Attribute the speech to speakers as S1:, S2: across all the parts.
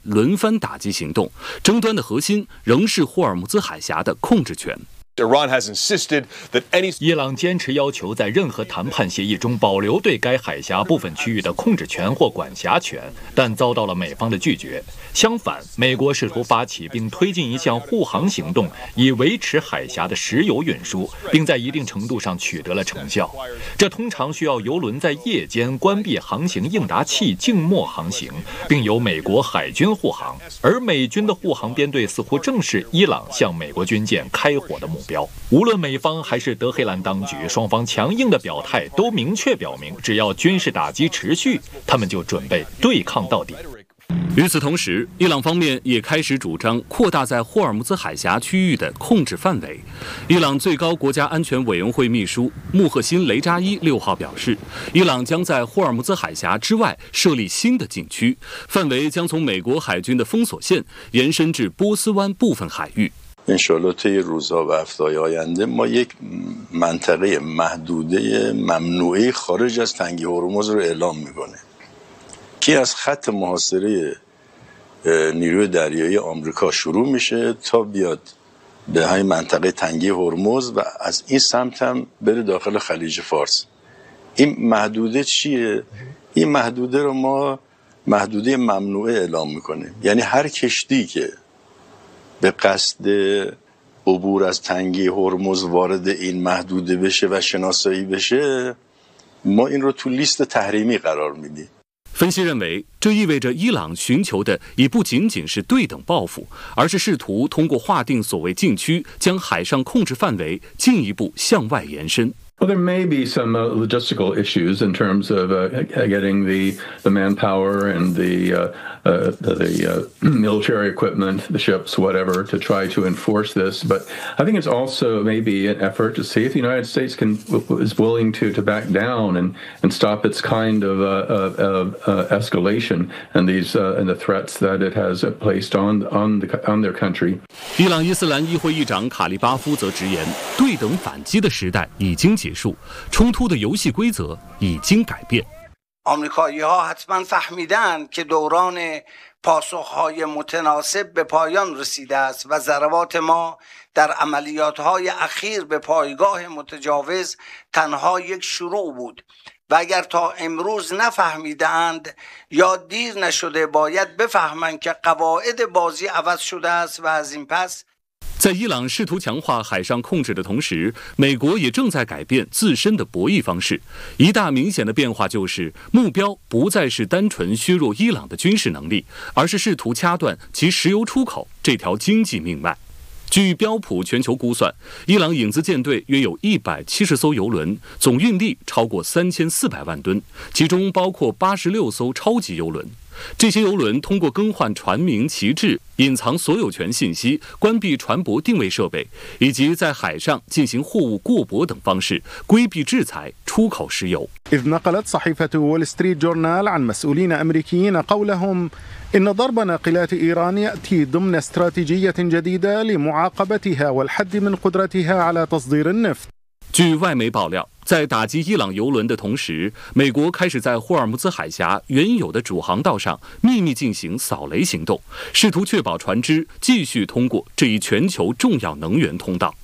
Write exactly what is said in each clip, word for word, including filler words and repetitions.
S1: 轮番打击行动，争端的核心仍是霍尔木兹海峡的控制权。
S2: Iran has insisted that any
S3: 伊朗坚持要求在任何谈判协议中保留对该海峡部分区域的控制权或管辖权，但遭到了美方的拒绝。相反，美国试图发起并推进一项护航行动，以维持海峡的石油运输，并在一定程度上取得了成效。这通常需要油轮在夜间关闭航行应答器静默航行，并由美国海军护航。而美军的护航编队似乎正是伊朗向美国军舰开火的目标。无论美方还是德黑兰当局，双方强硬的表态都明确表明，只要军事打击持续，他们就准备对抗到底。
S1: 与此同时，伊朗方面也开始主张扩大在霍尔木兹海峡区域的控制范围。伊朗最高国家安全委员会秘书穆赫辛·雷扎伊六号表示，伊朗将在霍尔木兹海峡之外设立新的禁区，范围将从美国海军的封锁线延伸至波斯湾部分海域。
S4: انشالله طی روزها و هفته‌های آینده ما یک منطقه محدوده ممنوعه خارج از تنگه هرمز رو اعلام میکنه که از خط محاصره نیروی دریایی آمریکا شروع میشه تا بیاد به همین منطقه تنگه هرمز و از این سمت هم بره داخل خلیج فارس. این محدوده چیه؟ این محدوده رو ما محدوده ممنوعه اعلام میکنیم. یعنی هر کشتی که به قصد عبور از تنگه هرمز وارد این محدوده بشه و شناسایی بشه ما این رو تو لیست تحریمی قرار میدیم。
S1: 分析认为，这意味着伊朗寻求的已不仅仅是对等报复，而是试图通过划定所谓禁区，将海上控制范围进一步向外延伸。
S5: Well, there may be some uh, logistical issues in terms of uh, getting the, the manpower and the, uh, uh, the uh, military equipment, the ships, whatever, to try to enforce this. But I think it's also maybe an effort to see if the United States can is willing to, to back down and, and stop its kind of, uh, of uh, escalation and these uh, and the threats that it has placed on on the on their country.
S1: 伊朗伊斯兰议会议长卡利巴夫则直言，对等反击的时代已经结束，冲突的游戏规则已经改变。
S6: آمریکایی‌ها حتما فهمیدند که دوران پاسخ‌های متناسب به پایان رسیده است و ضربات ما در عملیات‌های اخیر به پایگاه متجاوز تنها یک شروع بود و اگر تا امروز نفهمیدند یا دیر نشده باید بفهمند که قواعد بازی عوض شده است و از این پس
S1: 在伊朗试图强化海上控制的同时，美国也正在改变自身的博弈方式。一大明显的变化就是，目标不再是单纯削弱伊朗的军事能力，而是试图掐断其石油出口这条经济命脉。据标普全球估算，伊朗影子舰队约有一百七十艘油轮，总运力超过三千四百万吨，其中包括八十六艘超级油轮。这些油轮通过更换船名、旗帜、隐藏所有权信息、关闭船舶定位设备，以及在海上进行货物过驳等方式，规避制裁，出口石油。
S7: إذ نقلت صحيفة وول ستريت جورنال عن مسؤولين أمريكيين قولهم إن ضرب ناقلات إيران يأتي ضمن استراتيجية جديدة لمعاقبتها والحد من قدرتها على تصدير النفط.
S1: 据外媒爆料，在打击伊朗油轮的同时，美国开始在霍尔木兹海峡原有的主航道上秘密进行扫雷行动，试图确保船只继续通过这一全球重要能源通道。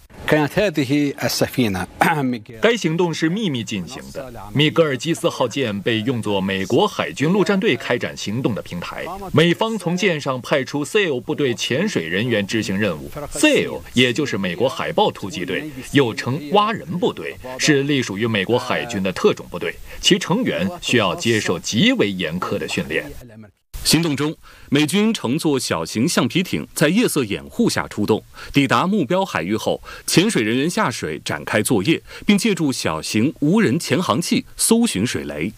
S3: 该行动是秘密进行的。米格尔基斯号舰被用作美国海军陆战队开展行动的平台。美方从舰上派出 S E A L 部队潜水人员执行任务。S E A L 也就是美国海豹突击队，又称蛙人部队，是隶属于美国海军的特种部队，其成员需要接受极为严苛的训练。
S1: 行动中，美军乘坐小型橡皮艇在夜色掩护下出动，抵达目标海域后，潜水人员下水展开作业，并借助小型无人潜航器搜寻水雷。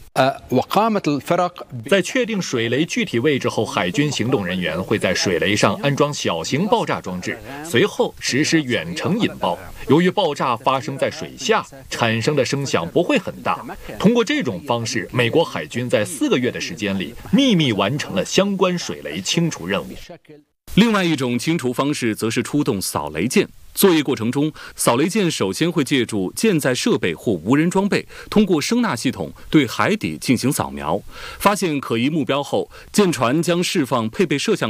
S3: 在确定水雷具体位置后，海军行动人员会在水雷上安装小型爆炸装置，随后实施远程引爆。由于爆炸发生在水下，产生的声响不会很大。通过这种方式，美国海军在四个月的时间里秘密完成了相关水雷清除任务。
S1: 另外一种清除方式则是出动扫雷舰。作业过程中，扫雷舰首先会借助舰载设备或无人装备，通过声纳系统对海底进行扫描。发现可疑目标后，舰船将释放配备摄像